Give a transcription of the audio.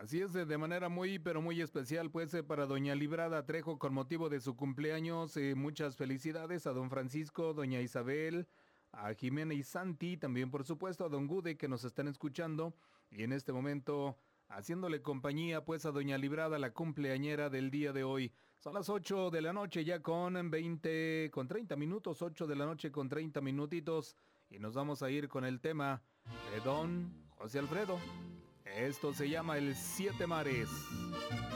Así es, de manera muy, pero muy especial, pues, para doña Librada Trejo, con motivo de su cumpleaños, muchas felicidades a don Francisco, doña Isabel, a Jimena y Santi, también por supuesto a don Gude, que nos están escuchando, y en este momento haciéndole compañía, pues, a doña Librada, la cumpleañera del día de hoy. Son las 8 de la noche, ya con 30 minutos, 8 de la noche con 30 minutitos, y nos vamos a ir con el tema de don José Alfredo. Esto se llama el Siete Mares.